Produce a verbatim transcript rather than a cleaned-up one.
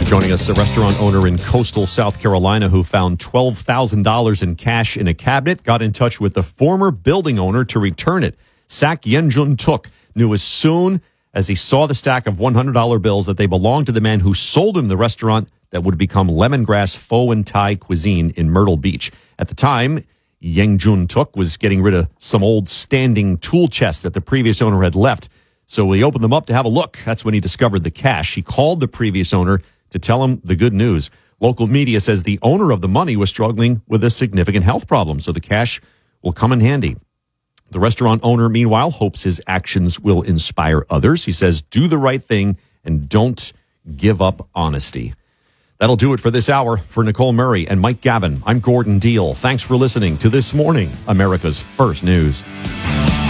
Joining us, a restaurant owner in coastal South Carolina who found twelve thousand dollars in cash in a cabinet, got in touch with the former building owner to return it. Sak Yenjun Tuk knew as soon as he saw the stack of one hundred dollar bills that they belonged to the man who sold him the restaurant that would become Lemongrass Pho and Thai Cuisine in Myrtle Beach. At the time, Yenjun Tuk was getting rid of some old standing tool chests that the previous owner had left. So he opened them up to have a look. That's when he discovered the cash. He called the previous owner to tell him the good news. Local media says the owner of the money was struggling with a significant health problem, so the cash will come in handy. The restaurant owner, meanwhile, hopes his actions will inspire others. He says, do the right thing and don't give up honesty. That'll do it for this hour. For Nicole Murray and Mike Gavin, I'm Gordon Deal. Thanks for listening to This Morning, America's First News.